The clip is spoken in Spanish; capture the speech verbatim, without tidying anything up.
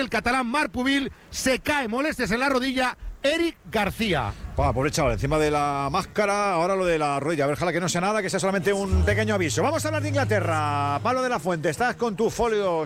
el catalán Marc Pubil, se cae molestias en la rodilla Eric García. Ah, pobre chaval, encima de la máscara, ahora lo de la rodilla. A ver, ojalá que no sea nada, que sea solamente un pequeño aviso. Vamos a hablar de Inglaterra. Pablo de la Fuente, estás con tu folio